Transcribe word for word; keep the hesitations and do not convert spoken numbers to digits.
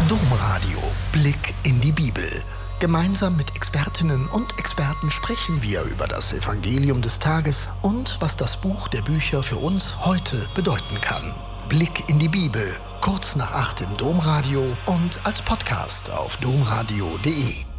Domradio. Blick in die Bibel. Gemeinsam mit Expertinnen und Experten sprechen wir über das Evangelium des Tages und was das Buch der Bücher für uns heute bedeuten kann. Blick in die Bibel, kurz nach acht im Domradio und als Podcast auf domradio punkt de.